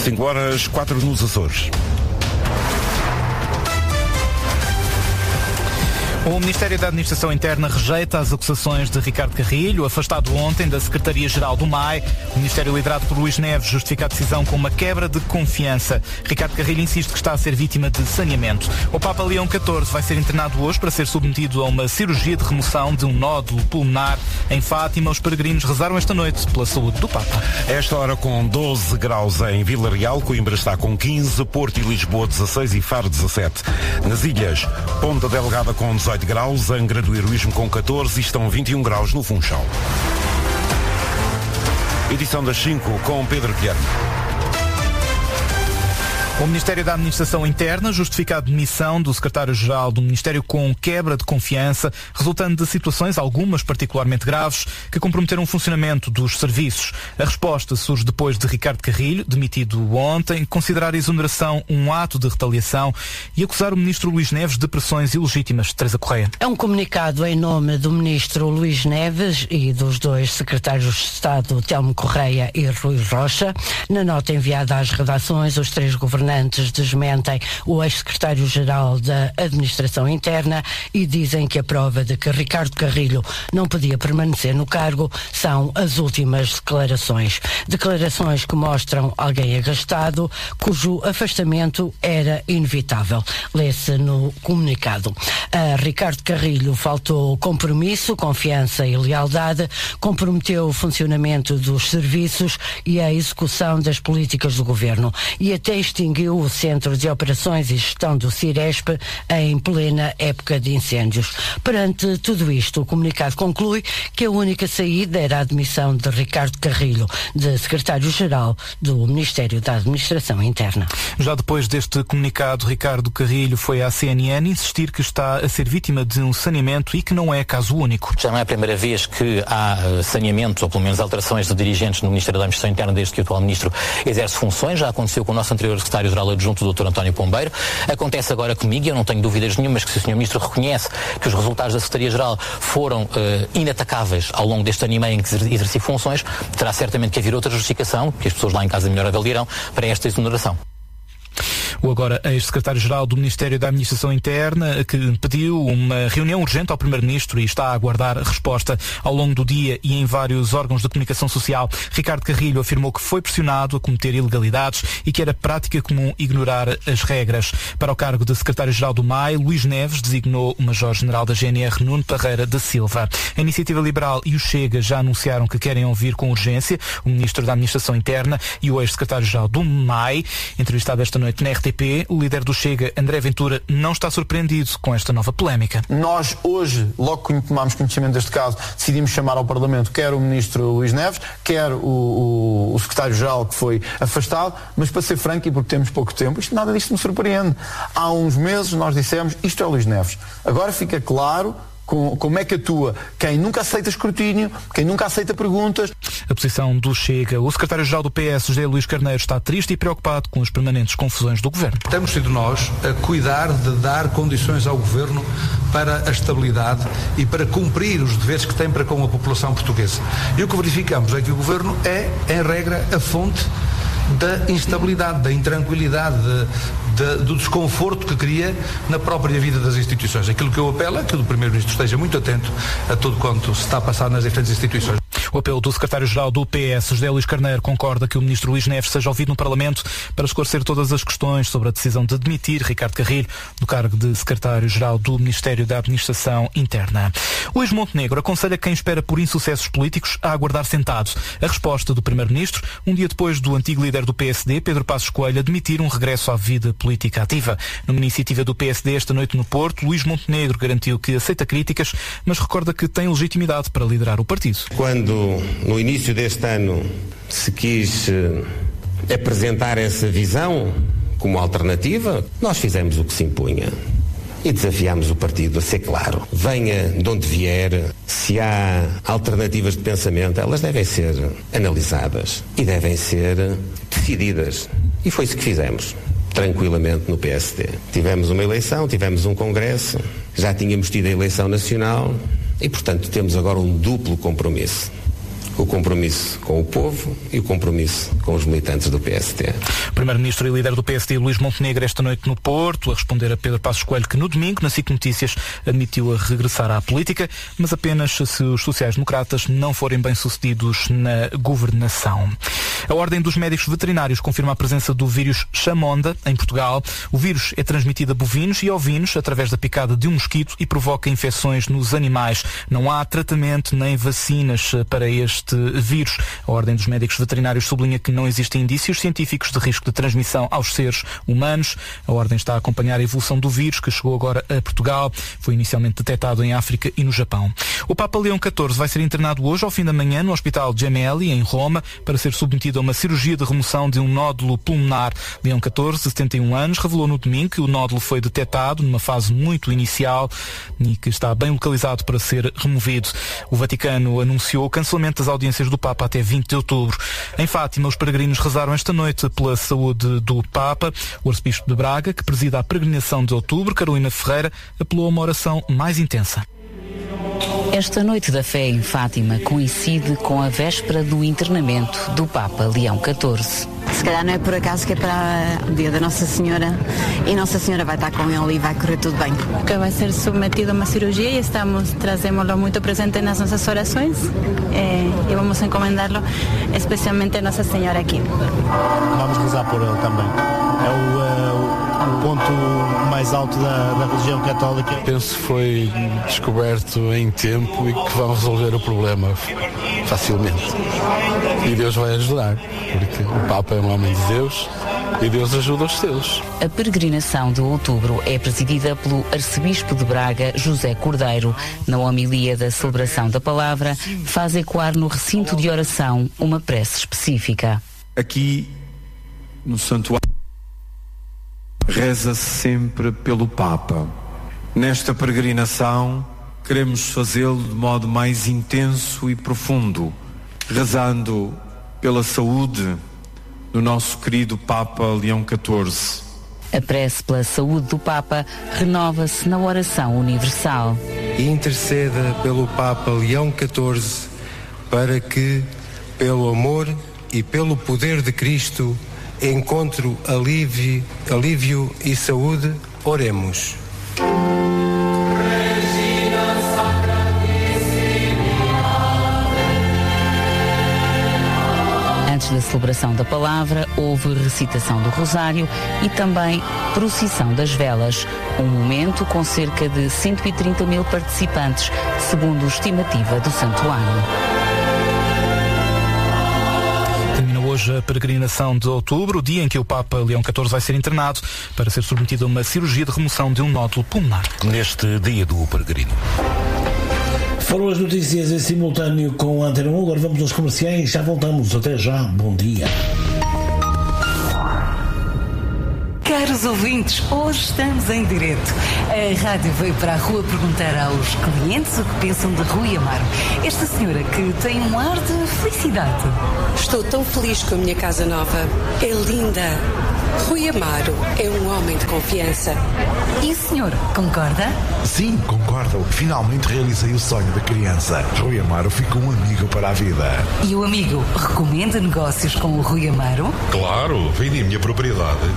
5h04 nos Açores. O Ministério da Administração Interna rejeita as acusações de Ricardo Carrilho, afastado ontem da Secretaria-Geral do MAI. O Ministério liderado por Luís Neves justifica a decisão com uma quebra de confiança. Ricardo Carrilho insiste que está a ser vítima de saneamento. O Papa Leão XIV vai ser internado hoje para ser submetido a uma cirurgia de remoção de um nódulo pulmonar. Em Fátima, os peregrinos rezaram esta noite pela saúde do Papa. Esta hora com 12 graus em Vila Real, Coimbra está com 15, Porto e Lisboa 16 e Faro 17. Nas ilhas, Ponta Delgada com 18 graus, Angra do Heroísmo com 14 e estão 21 graus no Funchal. Edição das 5 com Pedro Guilherme. O Ministério da Administração Interna justifica a demissão do secretário-geral do Ministério com quebra de confiança, resultando de situações, algumas particularmente graves, que comprometeram o funcionamento dos serviços. A resposta surge depois de Ricardo Carrilho, demitido ontem, considerar a exoneração um ato de retaliação e acusar o ministro Luís Neves de pressões ilegítimas. Teresa Correia. É um comunicado em nome do ministro Luís Neves e dos dois secretários de Estado, Telmo Correia e Rui Rocha. Na nota enviada às redações, os três governantes desmentem o ex-secretário-geral da Administração Interna e dizem que a prova de que Ricardo Carrilho não podia permanecer no cargo são as últimas declarações. Declarações que mostram alguém agastado, cujo afastamento era inevitável. Lê-se no comunicado. A Ricardo Carrilho faltou compromisso, confiança e lealdade, comprometeu o funcionamento dos serviços e a execução das políticas do governo e até extinguiu o Centro de Operações e Gestão do Ciresp em plena época de incêndios. Perante tudo isto, o comunicado conclui que a única saída era a admissão de Ricardo Carrilho, de secretário-geral do Ministério da Administração Interna. Já depois deste comunicado, Ricardo Carrilho foi à CNN insistir que está a ser vítima de um saneamento e que não é caso único. Já não é a primeira vez que há saneamento, ou pelo menos alterações de dirigentes no Ministério da Administração Interna desde que o atual Ministro exerce funções. Já aconteceu com o nosso anterior secretário-geral adjunto, o Dr. António Pombeiro. Acontece agora comigo e eu não tenho dúvidas nenhumas que se o Sr. Ministro reconhece que os resultados da Secretaria-Geral foram inatacáveis ao longo deste ano e meio em que exerci funções, terá certamente que haver outra justificação, que as pessoas lá em casa melhor avaliarão, para esta exoneração. O agora ex-secretário-geral do Ministério da Administração Interna, que pediu uma reunião urgente ao Primeiro-Ministro e está a aguardar resposta ao longo do dia e em vários órgãos de comunicação social. Ricardo Carrilho afirmou que foi pressionado a cometer ilegalidades e que era prática comum ignorar as regras. Para o cargo de secretário-geral do MAI, Luís Neves designou o Major-General da GNR, Nuno Parreira da Silva. A Iniciativa Liberal e o Chega já anunciaram que querem ouvir com urgência o Ministro da Administração Interna e o ex-secretário-geral do MAI. Entrevistado esta noite na RTP, o líder do Chega, André Ventura, não está surpreendido com esta nova polémica. Nós hoje, logo que tomámos conhecimento deste caso, decidimos chamar ao Parlamento quer o Ministro Luís Neves, quer o Secretário-Geral que foi afastado, mas para ser franco e porque temos pouco tempo, nada disto me surpreende. Há uns meses nós dissemos, isto é o Luís Neves. Agora fica claro como é que atua quem nunca aceita escrutínio, quem nunca aceita perguntas. A posição do Chega. O secretário-geral do PS, José Luís Carneiro, está triste e preocupado com as permanentes confusões do governo. Temos sido nós a cuidar de dar condições ao governo para a estabilidade e para cumprir os deveres que tem para com a população portuguesa. E o que verificamos é que o governo é, em regra, a fonte da instabilidade, da intranquilidade, do desconforto que cria na própria vida das instituições. Aquilo que eu apelo é que o Primeiro-Ministro esteja muito atento a tudo quanto se está a passar nas diferentes instituições. O apelo do secretário-geral do PS, José Luís Carneiro, concorda que o ministro Luís Neves seja ouvido no Parlamento para esclarecer todas as questões sobre a decisão de demitir Ricardo Carrilho do cargo de secretário-geral do Ministério da Administração Interna. Luís Montenegro aconselha quem espera por insucessos políticos a aguardar sentado. A resposta do primeiro-ministro, um dia depois do antigo líder do PSD, Pedro Passos Coelho, admitir um regresso à vida política ativa. Numa iniciativa do PSD esta noite no Porto, Luís Montenegro garantiu que aceita críticas, mas recorda que tem legitimidade para liderar o partido. Quando no início deste ano se quis apresentar essa visão como alternativa, nós fizemos o que se impunha e desafiámos o partido a ser claro. Venha de onde vier, se há alternativas de pensamento, elas devem ser analisadas e devem ser decididas. E foi isso que fizemos, tranquilamente, no PSD. Tivemos uma eleição, tivemos um congresso, já tínhamos tido a eleição nacional e, portanto, temos agora um duplo compromisso. o compromisso com o povo e o compromisso com os militantes do PST. O Primeiro-Ministro e líder do PSD, Luís Montenegro, esta noite no Porto, a responder a Pedro Passos Coelho, que no domingo, na SIC Notícias, admitiu a regressar à política, mas apenas se os sociais-democratas não forem bem-sucedidos na governação. A Ordem dos Médicos Veterinários confirma a presença do vírus Chamonda em Portugal. O vírus é transmitido a bovinos e ovinos através da picada de um mosquito e provoca infecções nos animais. Não há tratamento nem vacinas para este vírus. A Ordem dos Médicos Veterinários sublinha que não existem indícios científicos de risco de transmissão aos seres humanos. A Ordem está a acompanhar a evolução do vírus, que chegou agora a Portugal. Foi inicialmente detectado em África e no Japão. O Papa Leão XIV vai ser internado hoje ao fim da manhã no Hospital Gemelli, em Roma, para ser submetido a uma cirurgia de remoção de um nódulo pulmonar. Leão XIV, 71 anos, revelou no domingo que o nódulo foi detectado numa fase muito inicial e que está bem localizado para ser removido. O Vaticano anunciou o cancelamento das audiências do Papa até 20 de outubro. Em Fátima, os peregrinos rezaram esta noite pela saúde do Papa. O arcebispo de Braga, que presida a peregrinação de outubro, Carolina Ferreira, apelou a uma oração mais intensa. Esta noite da fé em Fátima coincide com a véspera do internamento do Papa Leão XIV. Se calhar não é por acaso que é para o dia da Nossa Senhora e Nossa Senhora vai estar com ele e vai correr tudo bem. Que vai ser submetido a uma cirurgia e trazemos-lo muito presente nas nossas orações e vamos encomendá-lo especialmente a Nossa Senhora aqui. Vamos rezar por ele também. É o ponto mais alto da religião católica. Penso que foi descoberto em tempo e que vão resolver o problema facilmente. E Deus vai ajudar, porque o Papa é um homem de Deus e Deus ajuda os seus. A peregrinação de outubro é presidida pelo arcebispo de Braga, José Cordeiro. Na homilia da celebração da palavra, faz ecoar no recinto de oração uma prece específica. Aqui, no santuário, reza-se sempre pelo Papa. Nesta peregrinação, queremos fazê-lo de modo mais intenso e profundo, rezando pela saúde do nosso querido Papa Leão XIV. A prece pela saúde do Papa renova-se na oração universal. Interceda pelo Papa Leão XIV para que, pelo amor e pelo poder de Cristo, encontre alívio e saúde. Oremos. Antes da celebração da palavra, houve recitação do Rosário e também procissão das velas, um momento com cerca de 130 mil participantes, segundo a estimativa do santuário. Termina hoje a peregrinação de outubro, o dia em que o Papa Leão XIV vai ser internado para ser submetido a uma cirurgia de remoção de um nódulo pulmonar. Neste dia do peregrino. Foram as notícias em simultâneo com a Antena 1. Agora vamos aos comerciais. Já voltamos. Até já. Bom dia. Caros ouvintes, hoje estamos em direto. A rádio veio para a rua perguntar aos clientes o que pensam de Rui Amaro. Esta senhora que tem um ar de felicidade. Estou tão feliz com a minha casa nova. É linda. Rui Amaro é um homem de confiança. E o senhor, concorda? Sim, concordo. Finalmente realizei o sonho da criança. Rui Amaro ficou um amigo para a vida. E o amigo recomenda negócios com o Rui Amaro? Claro, vendi a minha propriedade